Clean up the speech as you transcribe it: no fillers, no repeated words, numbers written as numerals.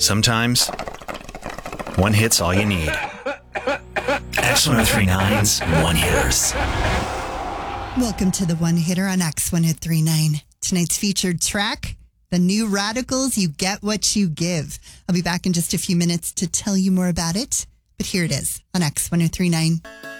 Sometimes, one hit's all you need. X1039's One Hitters. Welcome to the One Hitter on X1039. Tonight's featured track, The New Radicals, You Get What You Give. I'll be back in just a few minutes to tell you more about it, but here it is on X1039.